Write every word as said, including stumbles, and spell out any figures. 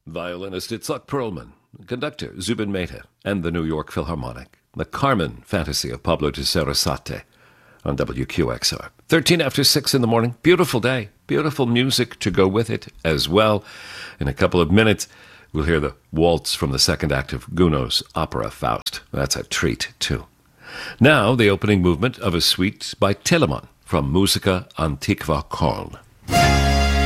Violinist Itzhak Perlman, conductor Zubin Mehta, and the New York Philharmonic. The Carmen Fantasy of Pablo de Sarasate on W Q X R. thirteen after six in the morning. Beautiful day. Beautiful music to go with it as well. In a couple of minutes, we'll hear the waltz from the second act of Gounod's opera Faust. That's a treat, too. Now, the opening movement of a suite by Telemann from Musica Antiqua Köln.